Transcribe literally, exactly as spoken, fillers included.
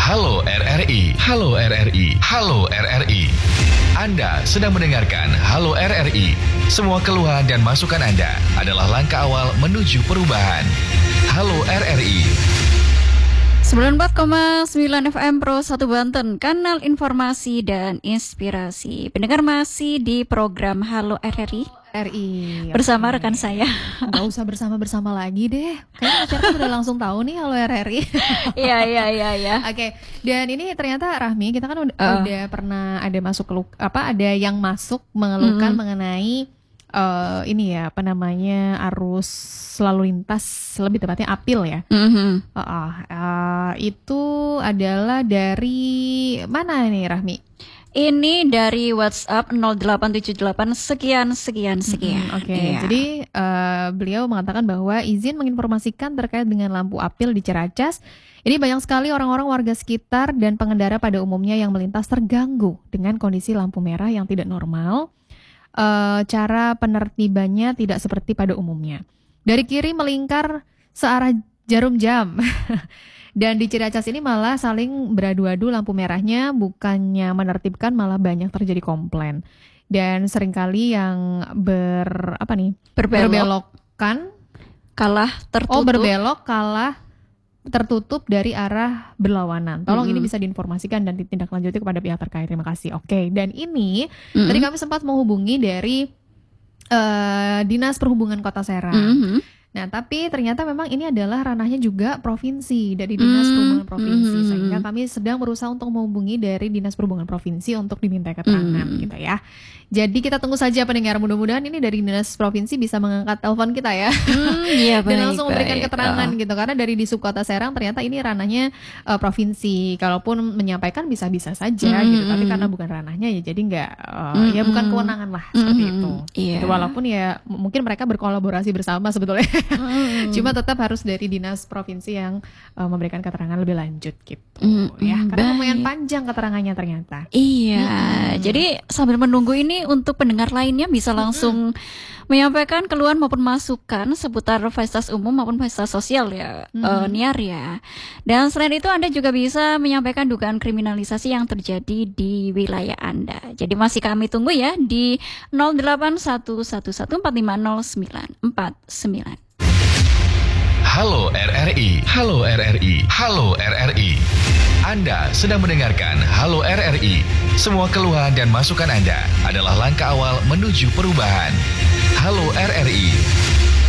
Halo R R I, Halo R R I, Halo R R I. Anda sedang mendengarkan Halo R R I. Semua keluhan dan masukan Anda adalah langkah awal menuju perubahan. Halo R R I. sembilan puluh empat koma sembilan F M Pro satu Banten, kanal informasi dan inspirasi. Pendengar masih di program Halo R R I. R I bersama okay. rekan saya. Gak usah bersama-bersama lagi deh. Kayaknya masyarakat udah langsung tahu nih Halo R R I. Iya iya iya iya. Oke. Dan ini ternyata Rahmi, kita kan udah, uh. udah pernah ada masuk keluk, apa ada yang masuk mengeluhkan mm-hmm. mengenai uh, ini ya, apa namanya, arus lalu lintas, lebih tepatnya apil ya. Mm-hmm. Uh, uh, uh, itu adalah dari mana nih Rahmi? Ini dari WhatsApp nol delapan tujuh delapan sekian sekian sekian. Hmm, Oke, okay. iya. Jadi uh, beliau mengatakan bahwa izin menginformasikan terkait dengan lampu apil di Ciracas. Ini banyak sekali orang-orang warga sekitar dan pengendara pada umumnya yang melintas terganggu dengan kondisi lampu merah yang tidak normal. Uh, cara penertibannya tidak seperti pada umumnya. Dari kiri melingkar searah jarum jam. Dan di Ciracas ini malah saling beradu-adu lampu merahnya, bukannya menertibkan malah banyak terjadi komplain. Dan seringkali yang ber apa nih? Berbelok. berbelokkan kalah tertutup. Oh, berbelok kalah tertutup dari arah berlawanan. Tolong mm-hmm. ini bisa diinformasikan dan ditindaklanjuti kepada pihak terkait. Terima kasih. Oke, okay. Dan ini mm-hmm. tadi kami sempat menghubungi dari uh, Dinas Perhubungan Kota Serang. Mm-hmm. Nah, tapi ternyata memang ini adalah ranahnya juga provinsi, dari Dinas mm, Perhubungan Provinsi. Mm, sehingga kami sedang berusaha untuk menghubungi dari Dinas Perhubungan Provinsi untuk diminta keterangan mm. gitu ya. Jadi kita tunggu saja pendengar, mudah-mudahan ini dari Dinas Provinsi bisa mengangkat telepon kita ya. Mm, iya, dan baik, langsung memberikan baik. keterangan oh. gitu. Karena dari di Subkota Serang ternyata ini ranahnya uh, provinsi. Kalaupun menyampaikan bisa-bisa saja mm. gitu. Tapi karena bukan ranahnya ya jadi nggak, uh, mm. ya bukan kewenangan lah seperti mm. itu. Yeah. Gitu. Walaupun ya m- mungkin mereka berkolaborasi bersama sebetulnya. Mm. Cuma tetap harus dari dinas provinsi yang uh, memberikan keterangan lebih lanjut gitu mm, ya, karena baik. Lumayan panjang keterangannya ternyata. Iya, mm. jadi sambil menunggu ini untuk pendengar lainnya bisa langsung mm. menyampaikan keluhan maupun masukan seputar fasilitas umum maupun fasilitas sosial ya, mm. uh, Niar ya. Dan selain itu Anda juga bisa menyampaikan dugaan kriminalisasi yang terjadi di wilayah Anda. Jadi masih kami tunggu ya di nol delapan satu satu satu empat lima nol sembilan empat sembilan. Halo R R I, Halo R R I, Halo R R I. Anda sedang mendengarkan Halo R R I. Semua keluhan dan masukan Anda adalah langkah awal menuju perubahan. Halo R R I.